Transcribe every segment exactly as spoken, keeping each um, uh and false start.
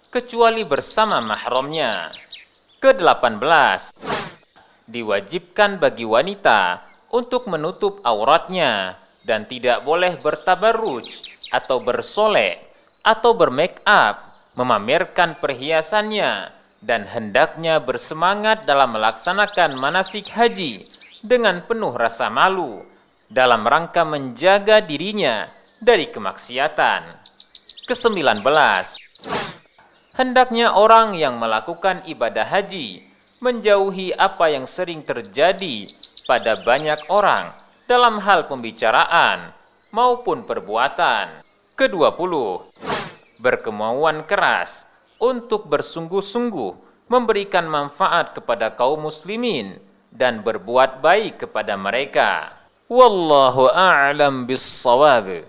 kecuali bersama mahramnya. Kedelapan belas, diwajibkan bagi wanita untuk menutup auratnya dan tidak boleh bertabarruj atau bersolek atau bermake up, memamerkan perhiasannya, dan hendaknya bersemangat dalam melaksanakan manasik haji dengan penuh rasa malu dalam rangka menjaga dirinya dari kemaksiatan. Kesembilan belas, hendaknya orang yang melakukan ibadah haji menjauhi apa yang sering terjadi pada banyak orang dalam hal pembicaraan maupun perbuatan. Kedua puluh, berkemauan keras untuk bersungguh-sungguh memberikan manfaat kepada kaum muslimin dan berbuat baik kepada mereka. Wallahu a'lam bis-shawab.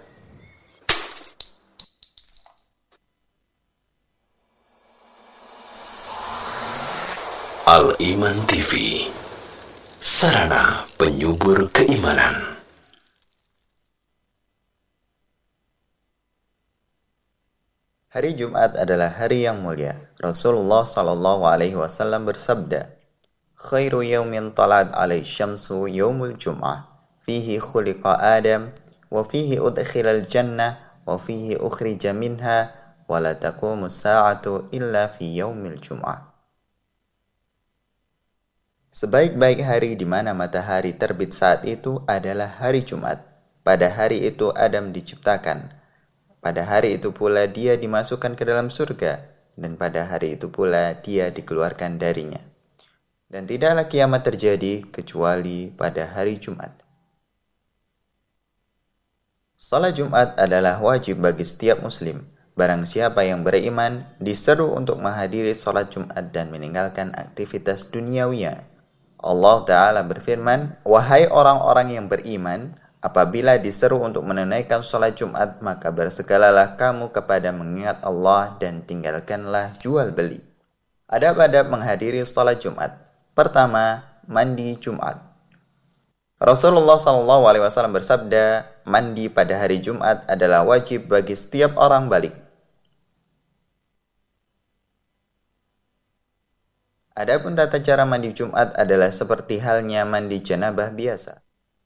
Al-Iman T V, sarana penyubur keimanan. Hari Jumat adalah hari yang mulia. Rasulullah Shallallahu Alaihi Wasallam bersabda, "Khairu yaumin talat alaihi syamsu yaumul jum'ah, fihi khuliqa Adam, wa fihi udkhilal jannah, wa fihi ukhrija minha, wa la taqumu sa'atu illa fi yaumil jum'ah." Sebaik-baik hari di mana matahari terbit saat itu adalah hari Jumat. Pada hari itu Adam diciptakan. Pada hari itu pula dia dimasukkan ke dalam surga, dan pada hari itu pula dia dikeluarkan darinya. Dan tidaklah kiamat terjadi kecuali pada hari Jumat. Salat Jumat adalah wajib bagi setiap muslim. Barang siapa yang beriman diseru untuk menghadiri salat Jumat dan meninggalkan aktivitas duniawinya. Allah Ta'ala berfirman, "Wahai orang-orang yang beriman, apabila diseru untuk menunaikan salat Jumat, maka bersegeralah kamu kepada mengingat Allah dan tinggalkanlah jual beli." Adab-adab menghadiri salat Jumat. Pertama, mandi Jumat. Rasulullah shallallahu alaihi wasallam bersabda, mandi pada hari Jumat adalah wajib bagi setiap orang balik. Adapun tata cara mandi Jumat adalah seperti halnya mandi janabah biasa.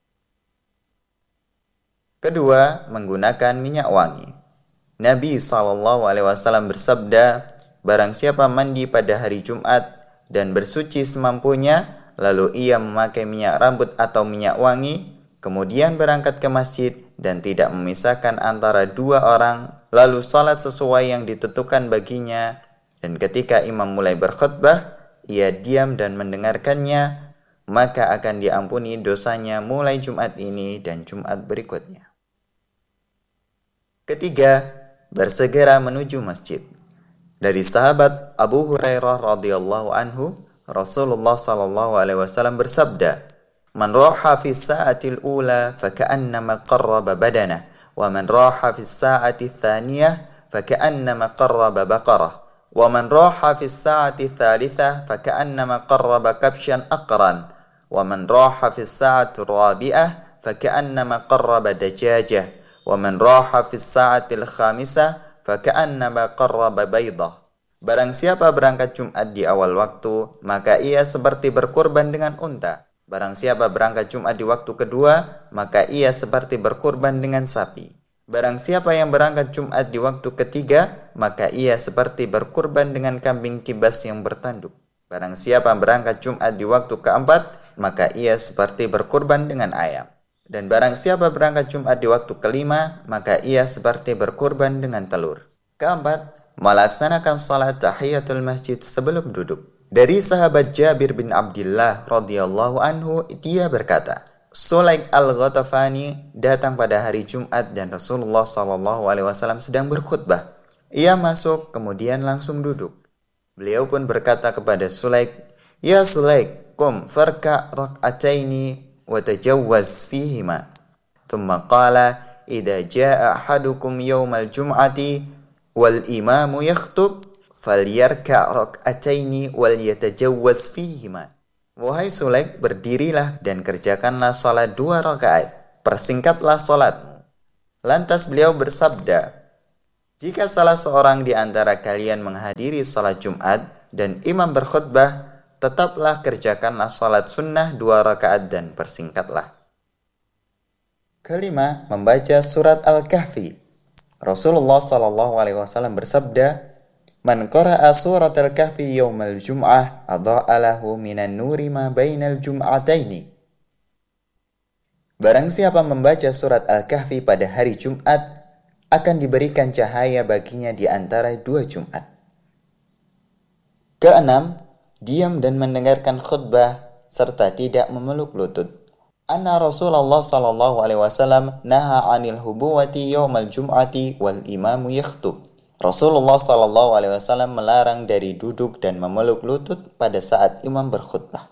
Kedua, menggunakan minyak wangi. Nabi shallallahu alaihi wasallam bersabda, barang siapa mandi pada hari Jumat dan bersuci semampunya, lalu ia memakai minyak rambut atau minyak wangi, kemudian berangkat ke masjid dan tidak memisahkan antara dua orang, lalu salat sesuai yang ditentukan baginya, dan ketika imam mulai berkhutbah, ia diam dan mendengarkannya, maka akan diampuni dosanya mulai Jumat ini dan Jumat berikutnya. Ketiga, bersegera menuju masjid. Dari sahabat Abu Hurairah radhiyallahu anhu, Rasulullah sallallahu alaihi wasallam bersabda, "Man raha fi sa'atil ula faka'annama qarraba badanah, wa man raha fi sa'ati tsaniyah faka'annama qarraba baqarah. ومن راح في الساعة الثالثة فكأنما قرب كبشا أقرا ومن راح في الساعة الرابعة فكأنما قرب دجاجة ومن راح في الساعة الخامسة فكأنما قرب بيضة." Barang siapa berangkat Jumat di awal waktu, maka ia seperti berkurban dengan unta. Barang siapa berangkat Jumat di waktu kedua, maka ia seperti berkurban dengan sapi. Barang siapa yang berangkat Jumat di waktu ketiga, maka ia seperti berkurban dengan kambing kibas yang bertanduk. Barang siapa berangkat Jumat di waktu keempat, maka ia seperti berkurban dengan ayam. Dan barang siapa berangkat Jumat di waktu kelima, maka ia seperti berkurban dengan telur. Keempat, melaksanakan salat tahiyatul masjid sebelum duduk. Dari sahabat Jabir bin Abdullah radhiyallahu anhu, dia berkata, Sulaik al-Ghatafani datang pada hari Jumat dan Rasulullah shallallahu alaihi wasallam sedang berkhutbah. Ia masuk kemudian langsung duduk. Beliau pun berkata kepada Sulaik, "Ya Sulaik, qum farka rak'ataini wa tajawwaz fihima." Thumma qala, "Idza jaa ahadukum yawmal jum'ati wal imamu yakhtub falyarka rak'ataini wal yatajawwaz fihima." Wahai Sulaik, berdirilah dan kerjakanlah salat dua rakaat. Persingkatlah salatmu. Lantas beliau bersabda, Jika salah seorang di antara kalian menghadiri salat Jumat dan imam berkhutbah, tetaplah kerjakanlah salat sunnah dua rakaat dan persingkatlah. Kelima, membaca surat Al-Kahfi. Rasulullah sallallahu alaihi wasallam bersabda, "Man qara'a surat Al-Kahfi yaumal jum'ah adha'a lahu minan nuri ma bainal jum'ataini." Barang siapa membaca surat Al-Kahfi pada hari Jumat, akan diberikan cahaya baginya di antara dua Jumat. Keenam, diam dan mendengarkan khutbah serta tidak memeluk lutut. Anna Rasulullah sallallahu alaihi wasallam naha 'anil hubuwati yaumal jum'ati wal imamu yakhtub. Rasulullah sallallahu alaihi wasallam melarang dari duduk dan memeluk lutut pada saat imam berkhutbah.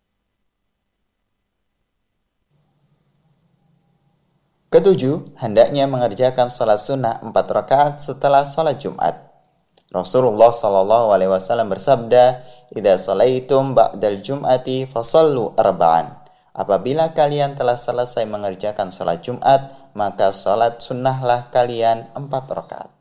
Ketujuh, hendaknya mengerjakan salat sunnah empat rakaat setelah salat Jumat. Rasulullah sallallahu alaihi wasallam bersabda, "Idza shalaitum ba'dal jum'ati fasallu arba'an." Apabila kalian telah selesai mengerjakan salat Jumat, maka salat sunnahlah kalian empat rakaat.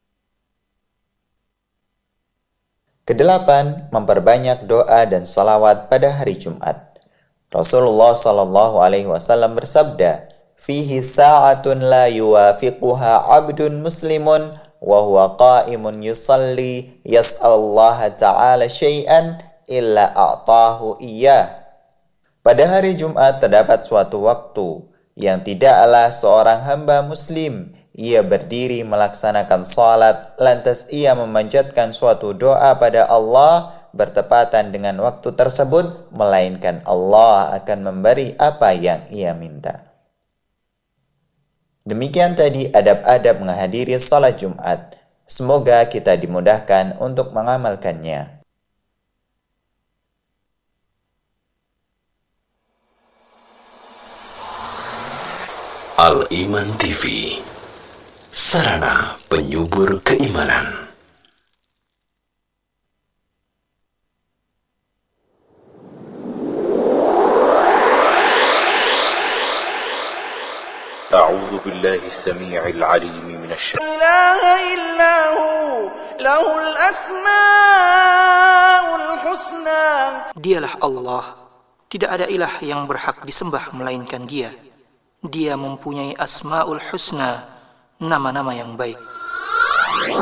Kedelapan, memperbanyak doa dan salawat pada hari Jumat. Rasulullah sallallahu alaihi wasallam bersabda, "Fihi sa'atun la yuwafiquha 'abdun muslimun wa huwa qa'imun yusalli yas'alullaha ta'ala syai'an illa a'tahu iyyah." Pada hari Jumat terdapat suatu waktu yang tidaklah seorang hamba muslim ia berdiri melaksanakan salat, lantas ia memanjatkan suatu doa pada Allah bertepatan dengan waktu tersebut, melainkan Allah akan memberi apa yang ia minta. Demikian tadi adab-adab menghadiri salat Jumat. Semoga kita dimudahkan untuk mengamalkannya. Al-Iman T V, sarana penyubur keimanan. أعوذ بالله السميع العليم من الشيطان. لا إله إلا هو له الأسماء الحسنى. Dialah Allah, tidak ada ilah yang berhak disembah melainkan Dia. Dia mempunyai asmaul husna, nama-nama yang baik.